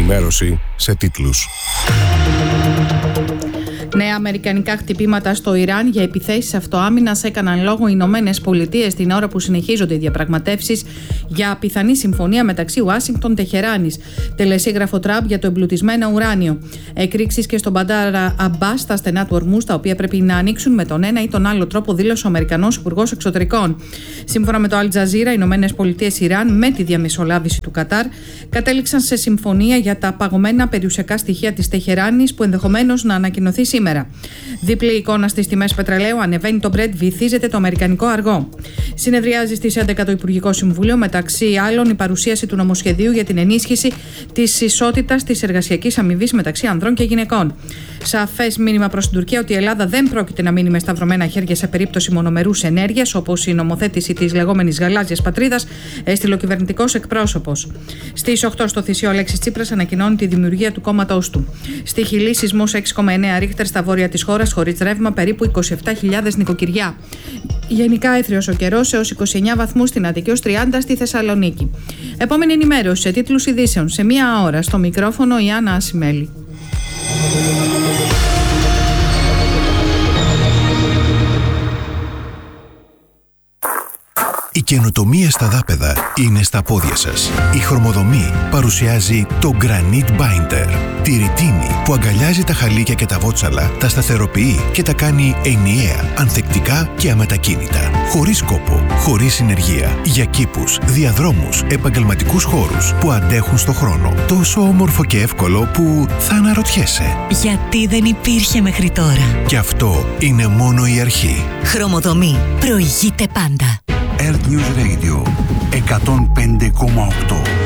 ενημέρωση σε τίτλους. Νέα αμερικανικά χτυπήματα στο Ιράν για επιθέσεις αυτοάμυνας έκαναν λόγο οι Ηνωμένες Πολιτείες την ώρα που συνεχίζονται οι διαπραγματεύσεις για πιθανή συμφωνία μεταξύ Ουάσιγκτον-Τεχεράνης. Τελεσίγραφο Τραμπ για το εμπλουτισμένο ουράνιο. Εκρήξεις και στον Μπαντάρα Αμπάς στα στενά του ορμούς, τα οποία πρέπει να ανοίξουν με τον ένα ή τον άλλο τρόπο, δήλωσε ο Αμερικανός Υπουργός Εξωτερικών. Σύμφωνα με το Αλ Τζαζίρα, οι Ηνωμένες Πολιτείες Ιράν, με τη διαμεσολάβηση του Κατάρ, κατέληξαν σε συμφωνία για τα παγωμένα περιουσιακά στοιχεία της Τεχεράνης που ενδεχομένως να ανακοινωθεί σήμερα. Δίπλη εικόνα στις τιμές πετρελαίου, ανεβαίνει το Brent, βυθίζεται το αμερικανικό αργό. Συνεδριάζει στις 11 το Υπουργικό Συμβούλιο, μεταξύ άλλων η παρουσίαση του νομοσχεδίου για την ενίσχυση της ισότητας της εργασιακής αμοιβής μεταξύ ανδρών και γυναικών. Σαφές μήνυμα προς την Τουρκία ότι η Ελλάδα δεν πρόκειται να μείνει με σταυρωμένα χέρια σε περίπτωση μονομερούς ενέργειας, όπως η νομοθέτηση της λεγόμενης γαλάζιας πατρίδας, έστειλε ο κυβερνητικός εκπρόσωπος. Στις 8 στο Θησίο, ο Αλέξης Τσίπρας ανακοινώνει τη δημιουργία του κόμματός του. Στη Χιλή, σεισμός 6,9 ρίχτερ στα βόρεια της χώρας, χωρίς ρεύμα, περίπου 27.000 νοικοκυριά. Γενικά έθριος ο καιρός, έως 29 βαθμούς στην Αττική, έως 30 στη Θεσσαλονίκη. Επόμενη ενημέρωση σε τίτλους ειδήσεων σε μία ώρα. Στο μικρόφωνο η Άννα Ασημέλη. Η καινοτομία στα δάπεδα είναι στα πόδια σας. Η Χρωμοδομή παρουσιάζει το Granite Binder. Τη ρητίνη που αγκαλιάζει τα χαλίκια και τα βότσαλα, τα σταθεροποιεί και τα κάνει ενιαία, ανθεκτικά και αμετακίνητα. Χωρίς κόπο, χωρίς συνεργεία. Για κήπους, διαδρόμους, επαγγελματικούς χώρους που αντέχουν στο χρόνο. Τόσο όμορφο και εύκολο που θα αναρωτιέσαι. Γιατί δεν υπήρχε μέχρι τώρα. Και αυτό είναι μόνο η αρχή. Χρωμοδομή. Προηγείται πάντα. Earth News Radio 105,8.